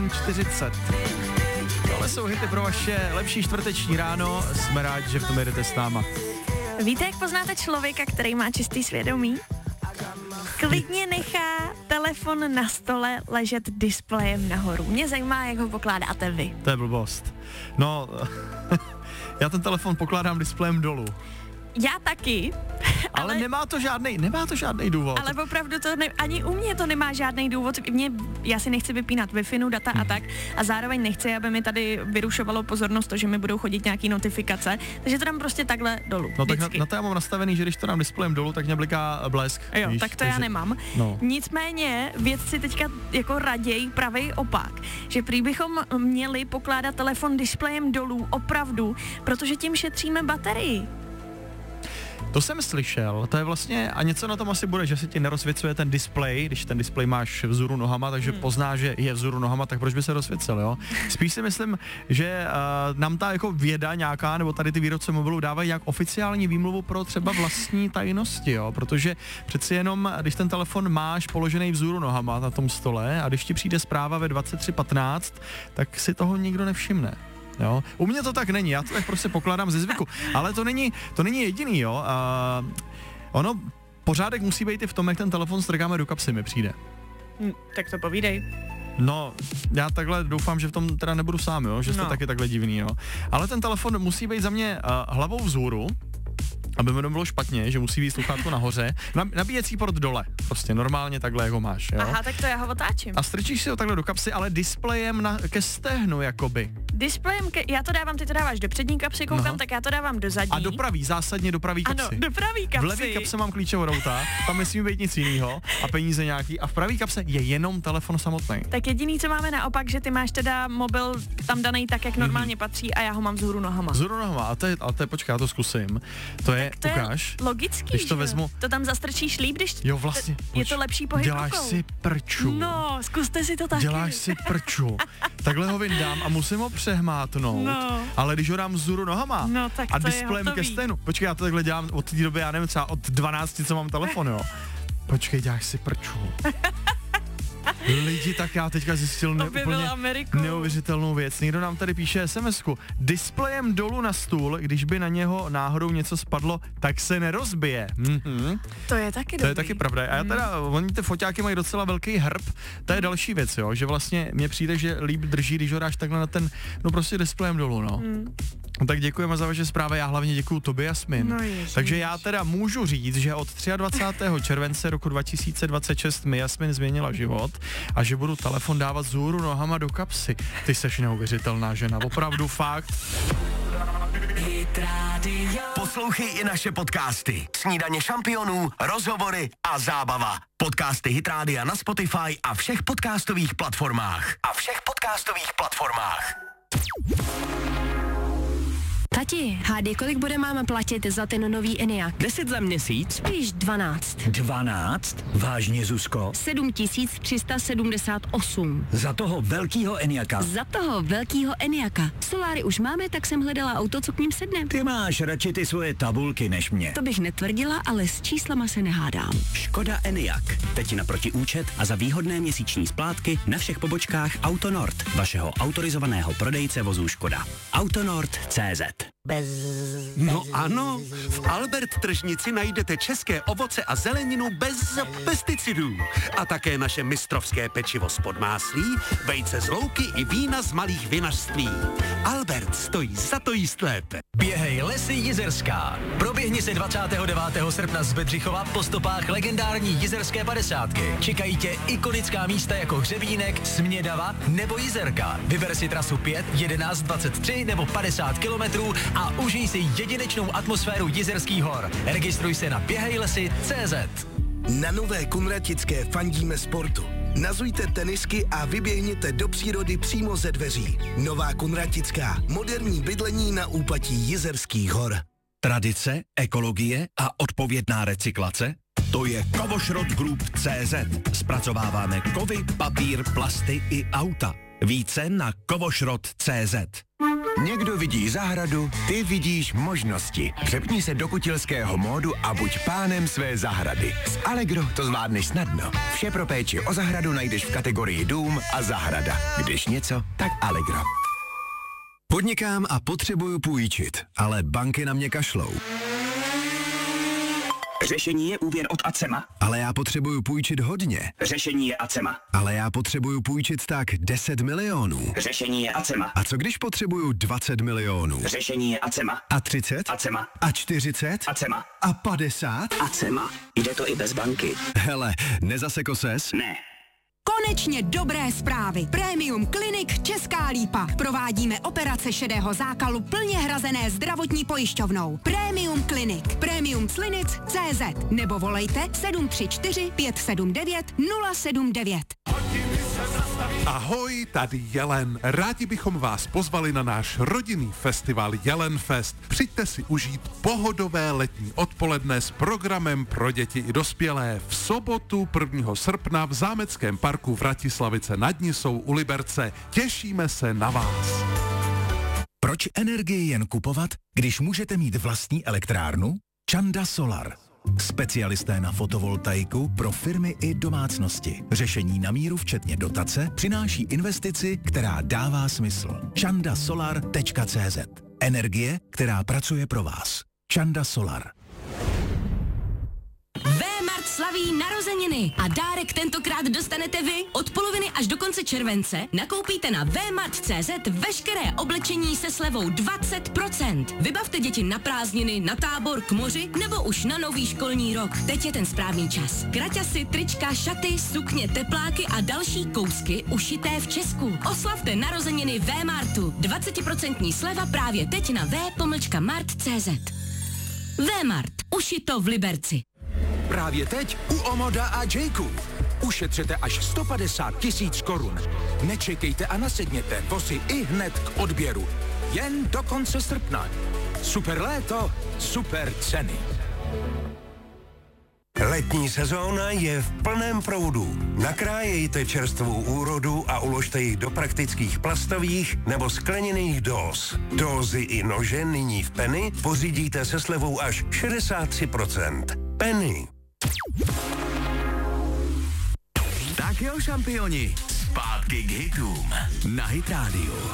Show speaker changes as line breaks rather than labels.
7:40. Tohle jsou hity pro vaše lepší čtvrteční ráno. Jsme rádi, že v tom jedete s náma.
Víte, jak poznáte člověka, který má čistý svědomí? Klidně nechá telefon na stole ležet displejem nahoru. Mě zajímá, jak ho pokládáte vy.
To je blbost. No, já ten telefon pokládám displejem dolů.
Já taky.
Ale nemá to žádný důvod.
Ale opravdu ani u mě to nemá žádný důvod. Já si nechci vypínat Wi-Fi, data a tak. A zároveň nechci, aby mi tady vyrušovalo pozornost to, že mi budou chodit nějaký notifikace. Takže to dám prostě takhle dolů.
No tak na to já mám nastavený, že když to dám displejem dolů, tak mě bliká blesk.
Jo,
víš?
tak to já nemám.
No.
Nicméně vědci teďka jako raději pravý opak. Že prý bychom měli pokládat telefon displejem dolů opravdu, protože tím šetříme baterii.
To jsem slyšel, to je vlastně, a něco na tom asi bude, že se ti nerozsvěcuje ten displej, když ten displej máš vzhůru nohama, takže pozná, že je vzhůru nohama, tak proč by se rozsvěcel, jo? Spíš si myslím, že nám ta jako věda nějaká, nebo tady ty výrobce mobilů dávají jak oficiální výmluvu pro třeba vlastní tajnosti, jo? Protože přeci jenom, když ten telefon máš položený vzhůru nohama na tom stole a když ti přijde zpráva ve 23:15, tak si toho nikdo nevšimne. Jo? U mě to tak není, já to tak prostě pokládám ze zvyku, ale to není jediný, jo. Ono, pořádek musí být i v tom, jak ten telefon strkáme do kapsy, mi přijde.
Tak to povídej.
No, já takhle doufám, že v tom teda nebudu sám, jo, že jste taky takhle divný, jo. Ale ten telefon musí být za mě hlavou vzhůru, aby mi bylo špatně, že musí být sluchátko nahoře, nabíjecí port dole, prostě normálně takhle, jak ho máš, jo.
Aha, tak to já ho otáčím.
A strčíš si ho takhle do kapsy, ale displejem ke stehnu, jakoby.
Displejem, já to dávám, ty to dáváš do přední kapsy, koukám, tak já to dávám do zadní.
A zásadně do pravý kapsy.
Ano, do pravý kapsy.
V levý kapse mám klíče od auta, tam nesmí být nic jiného a peníze nějaký, a v pravý kapse je jenom telefon samotný.
Tak jediný, co máme naopak, že ty máš teda mobil tam daný tak, jak normálně patří, a já ho mám vzhůru nohama.
Vzhůru nohama, a to je, počkej, já to zkusím. To je, ukáž.
Logický,
když to vezmu.
To tam zastrčíš líp, když
jo, vlastně,
je to lepší pohyb
děláš
rukou.
Si prču.
No, zkuste si to taky.
Děláš si prču. Takhle ho vyndám a musím ho přehmátnout. No. Ale když ho dám vzhůru nohama
tak
a displejem ke stehnu. Počkej, já to takhle dělám od té doby, já nevím, třeba od 12, co mám telefon, jo. Počkej, děláš si prču. Lidi, tak já teďka zjistil úplně neuvěřitelnou věc. Někdo nám tady píše SMS-ku. Displejem dolů na stůl, když by na něho náhodou něco spadlo, tak se nerozbije.
To je taky dobrý.
To je taky pravda. A já teda, oni ty foťáky mají docela velký hrb. To je další věc, jo, že vlastně mně přijde, že líp drží, když ho dáš takhle na ten, no prostě displejem dolů, no. Tak děkujeme za vaše zprávy, já hlavně děkuju tobě, Jasmin.
No
takže já teda můžu říct, že od 23. července roku 2026 mi Jasmin změnila život a že budu telefon dávat vzhůru nohama do kapsy. Ty seš neuvěřitelná žena, opravdu fakt.
Poslouchej i naše podcasty. Snídaně šampionů, rozhovory a zábava. Podcasty Hit Rádia na Spotify a všech podcastových platformách.
Tati, hádej, kolik bude máma platit za ten nový Enyaq?
10 za měsíc?
Spíš 12.
12? Vážně, Zuzko?
7378.
Za toho velkýho Enyaka?
Za toho velkýho Enyaka. Soláry už máme, tak jsem hledala auto, co k ním sedne.
Ty máš radši ty svoje tabulky než mě.
To bych netvrdila, ale s číslama se nehádám.
Škoda Enyaq. Teď naproti účet a za výhodné měsíční splátky na všech pobočkách Autonord, vašeho autorizovaného prodejce vozů Škoda. Autonord.cz.
No ano, v Albert tržnici najdete české ovoce a zeleninu bez pesticidů. A také naše mistrovské pečivo z podmáslí, vejce z louky i vína z malých vinařství. Albert stojí za to jíst lépe.
Běhej Lesy Jizerská. Proběhni se 29. srpna z Bedřichova po stopách legendární Jizerské 50. Čekají tě ikonická místa jako Hřebínek, Smědava nebo Jizerka. Vyber si trasu 5, 11, 23 nebo 50 kilometrů a užij si jedinečnou atmosféru Jizerských hor. Registruj se na běhejlesy.cz.
Na Nové Kunratické fandíme sportu. Nazujte tenisky a vyběhněte do přírody přímo ze dveří. Nová Kunratická. Moderní bydlení na úpatí Jizerských hor.
Tradice, ekologie a odpovědná recyklace? To je Kovošrot Group CZ. Zpracováváme kovy, papír, plasty i auta. Více na kovošrot.cz.
Někdo vidí zahradu, ty vidíš možnosti. Přepni se do kutilského módu a buď pánem své zahrady. S Allegro to zvládneš snadno. Vše pro péči o zahradu najdeš v kategorii dům a zahrada. Když něco, tak Allegro.
Podnikám a potřebuju půjčit, ale banky na mě kašlou.
Řešení je úvěr od Acema.
Ale já potřebuju půjčit hodně.
Řešení je Acema.
Ale já potřebuju půjčit tak 10 milionů.
Řešení je Acema.
A co když potřebuju 20 milionů?
Řešení je Acema.
A 30?
Acema.
A 40?
Acema.
A 50?
Acema. Jde to i bez banky.
Hele, nezaseko ses?
Ne.
Konečně dobré zprávy. Premium Clinic Česká Lípa. Provádíme operace šedého zákalu plně hrazené zdravotní pojišťovnou. Premium Clinic. Premiumclinic.cz nebo volejte 734 579 079.
Ahoj, tady Jelen. Rádi bychom vás pozvali na náš rodinný festival Jelenfest. Přijďte si užít pohodové letní odpoledne s programem pro děti i dospělé v sobotu 1. srpna v Zámeckém parku Vratislavice nad Nisou u Liberce. Těšíme se na vás.
Proč energii jen kupovat, když můžete mít vlastní elektrárnu? Čanda Solar. Specialisté na fotovoltaiku pro firmy i domácnosti. Řešení na míru včetně dotace přináší investici, která dává smysl. chandasolar.cz. Energie, která pracuje pro vás. Čanda Solar.
V-Mart slaví narozeniny a dárek tentokrát dostanete vy. Od poloviny až do konce července nakoupíte na vmart.cz veškeré oblečení se slevou 20%. Vybavte děti na prázdniny, na tábor, k moři nebo už na nový školní rok. Teď je ten správný čas. Kraťasy, trička, šaty, sukně, tepláky a další kousky ušité v Česku. Oslavte narozeniny V-Martu. 20% sleva právě teď na v-mart.cz. V-Mart. Ušito v Liberci.
Právě teď u Omoda a Jayku. Ušetřete až 150 000 korun. Nečekejte a nasedněte, vozy i hned k odběru. Jen do konce srpna. Super léto, super ceny.
Letní sezóna je v plném proudu. Nakrájejte čerstvou úrodu a uložte ji do praktických plastových nebo skleněných dóz. Dózy i nože nyní v Penny pořídíte se slevou až 63%. Penny.
Tak jo, šampioni, zpátky k hitům na Hit Radio.